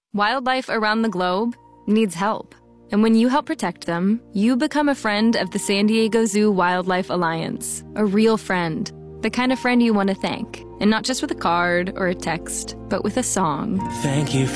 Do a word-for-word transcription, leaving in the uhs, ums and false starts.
Wildlife around the globe needs help. And when you help protect them, you become a friend of the San Diego Zoo Wildlife Alliance. A real friend. The kind of friend you want to thank. And not just with a card or a text, but with a song. Thank you